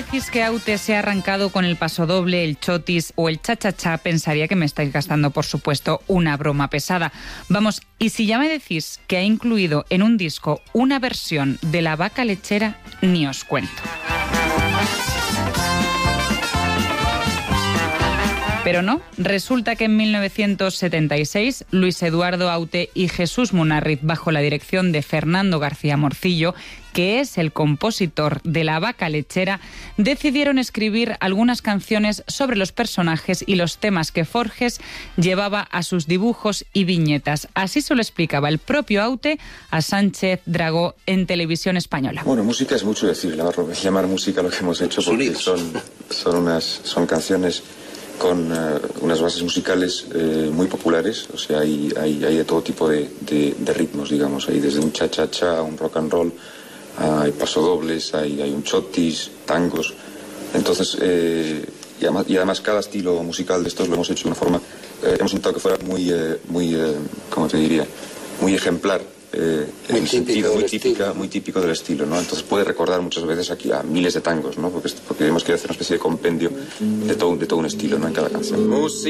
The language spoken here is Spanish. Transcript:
decís que Aute se ha arrancado con el pasodoble, el chotis o el cha-cha-cha, pensaría que me estáis gastando, por supuesto, una broma pesada. Vamos, y si ya me decís que ha incluido en un disco una versión de La Vaca Lechera, ni os cuento. Pero no, resulta que en 1976 Luis Eduardo Aute y Jesús Munarriz, bajo la dirección de Fernando García Morcillo, que es el compositor de La Vaca Lechera, decidieron escribir algunas canciones sobre los personajes y los temas que Forges llevaba a sus dibujos y viñetas. Así se lo explicaba el propio Aute a Sánchez Dragó en Televisión Española. Bueno, música es mucho decir, llamar música lo que hemos hecho, porque son canciones con unas bases musicales muy populares, o sea, hay de todo tipo de ritmos, digamos, hay desde un cha-cha-cha a un rock and roll, hay pasodobles, hay un chotis, tangos, entonces, y además cada estilo musical de estos lo hemos hecho de una forma, hemos intentado que fuera muy ¿cómo te diría?, muy ejemplar, en el sentido muy típico del estilo, ¿no? Entonces puede recordar muchas veces aquí a miles de tangos, ¿no? Porque hemos querido hacer una especie de compendio de todo un estilo, ¿no?, en cada canción.